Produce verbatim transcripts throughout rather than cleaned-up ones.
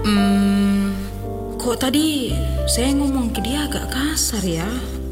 Hmm, kok tadi saya ngomong ke dia agak kasar ya?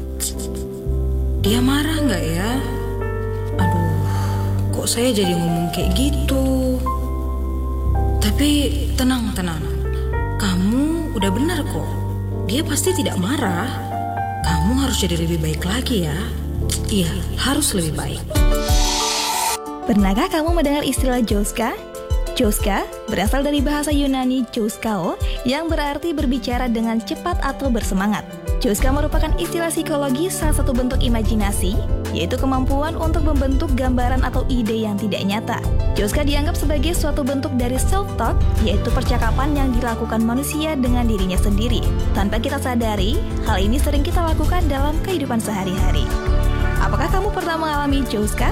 Dia marah nggak ya? Aduh, kok saya jadi ngomong kayak gitu? Tapi tenang, tenang. Kamu udah benar kok. Dia pasti tidak marah. Kamu harus jadi lebih baik lagi ya. Iya, harus lebih baik. Pernahkah kamu mendengar istilah Joska? Joska berasal dari bahasa Yunani Joskao yang berarti berbicara dengan cepat atau bersemangat. Joska merupakan istilah psikologi salah satu bentuk imajinasi, yaitu kemampuan untuk membentuk gambaran atau ide yang tidak nyata. Joska dianggap sebagai suatu bentuk dari self-talk, yaitu percakapan yang dilakukan manusia dengan dirinya sendiri. Tanpa kita sadari, hal ini sering kita lakukan dalam kehidupan sehari-hari. Apakah kamu pernah mengalami Joska?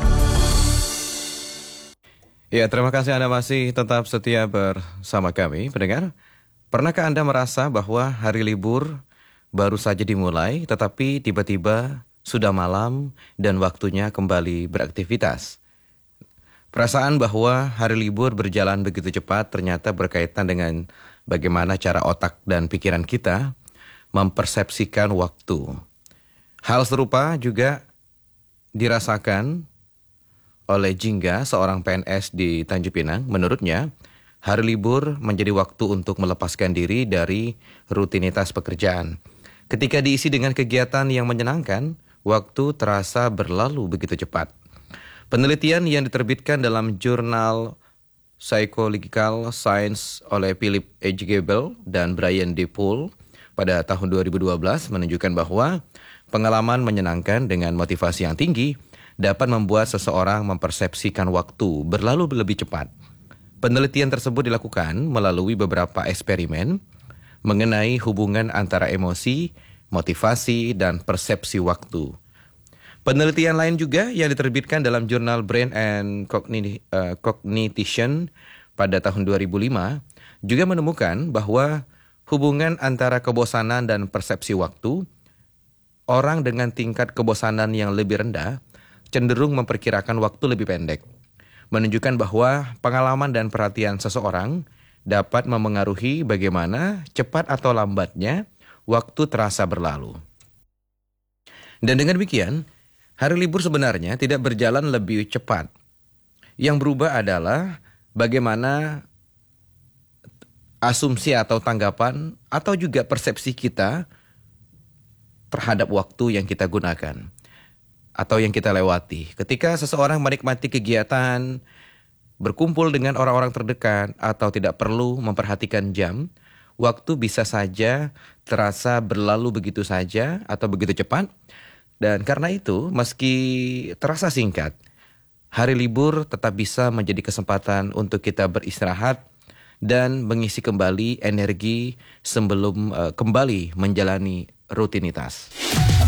Ya, terima kasih Anda masih tetap setia bersama kami, pendengar. Pernahkah Anda merasa bahwa hari libur baru saja dimulai, tetapi tiba-tiba sudah malam dan waktunya kembali beraktivitas? Perasaan bahwa hari libur berjalan begitu cepat ternyata berkaitan dengan bagaimana cara otak dan pikiran kita mempersepsikan waktu. Hal serupa juga dirasakan oleh Jingga, seorang P N S di Tanjung Pinang. Menurutnya, hari libur menjadi waktu untuk melepaskan diri dari rutinitas pekerjaan. Ketika diisi dengan kegiatan yang menyenangkan, waktu terasa berlalu begitu cepat. Penelitian yang diterbitkan dalam jurnal Psychological Science oleh Philip H. Gebel dan Brian D. Poole pada tahun dua ribu dua belas menunjukkan bahwa pengalaman menyenangkan dengan motivasi yang tinggi dapat membuat seseorang mempersepsikan waktu berlalu lebih cepat. Penelitian tersebut dilakukan melalui beberapa eksperimen mengenai hubungan antara emosi, motivasi, dan persepsi waktu. Penelitian lain juga yang diterbitkan dalam jurnal Brain and Cogni- uh, Cognition pada tahun dua ribu lima juga menemukan bahwa hubungan antara kebosanan dan persepsi waktu, orang dengan tingkat kebosanan yang lebih rendah cenderung memperkirakan waktu lebih pendek, menunjukkan bahwa pengalaman dan perhatian seseorang dapat memengaruhi bagaimana cepat atau lambatnya waktu terasa berlalu. Dan dengan demikian, hari libur sebenarnya tidak berjalan lebih cepat. Yang berubah adalah bagaimana asumsi atau tanggapan atau juga persepsi kita terhadap waktu yang kita gunakan atau yang kita lewati. Ketika seseorang menikmati kegiatan, berkumpul dengan orang-orang terdekat, atau tidak perlu memperhatikan jam, waktu bisa saja terasa berlalu begitu saja atau begitu cepat. Dan karena itu, meski terasa singkat, hari libur tetap bisa menjadi kesempatan untuk kita beristirahat dan mengisi kembali energi sebelum uh, kembali menjalani rutinitas.